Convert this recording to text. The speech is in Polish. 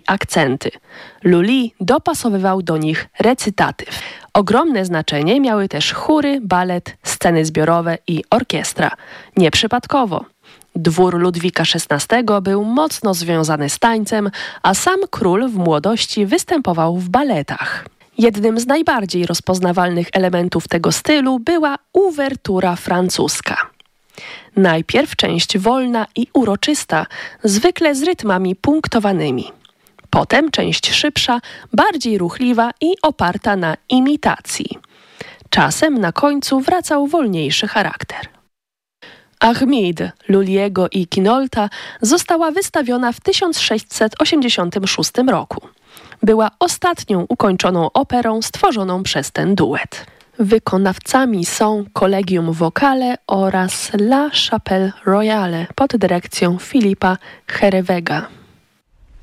akcenty. Lully dopasowywał do nich recytatyw. Ogromne znaczenie miały też chóry, balet, sceny zbiorowe i orkiestra. Nieprzypadkowo. Dwór Ludwika XVI był mocno związany z tańcem, a sam król w młodości występował w baletach. Jednym z najbardziej rozpoznawalnych elementów tego stylu była uwertura francuska. Najpierw część wolna i uroczysta, zwykle z rytmami punktowanymi. Potem część szybsza, bardziej ruchliwa i oparta na imitacji. Czasem na końcu wracał wolniejszy charakter. Armide Lully'ego i Quinaulta została wystawiona w 1686 roku. Była ostatnią ukończoną operą stworzoną przez ten duet. Wykonawcami są Collegium Vocale oraz La Chapelle Royale pod dyrekcją Philippa Herrewega.